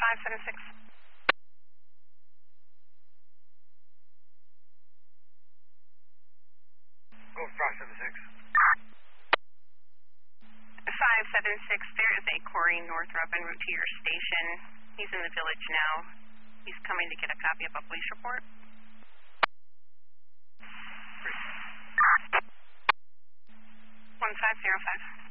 576. Go 576. 576, there is a Corey Northrop en route to your station. He's in the village now. He's coming to get a copy of a police report. 1505.